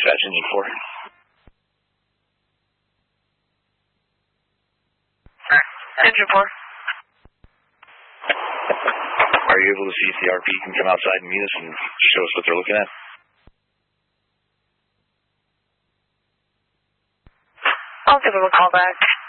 Dispatch Engine 4. Engine 4. Are you able to see if the RP can come outside and meet us and show us what they're looking at? I'll give them a call back.